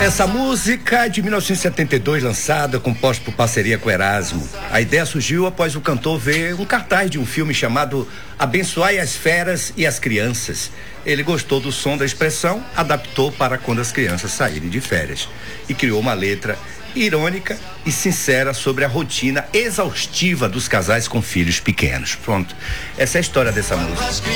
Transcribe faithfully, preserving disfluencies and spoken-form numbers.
Essa música de mil novecentos e setenta e dois, lançada, composta por parceria com Erasmo. A ideia surgiu após o cantor ver um cartaz de um filme chamado Abençoai as Feras e as Crianças. Ele gostou do som da expressão, adaptou para quando as crianças saírem de férias e criou uma letra irônica e sincera sobre a rotina exaustiva dos casais com filhos pequenos. Pronto, essa é a história dessa música.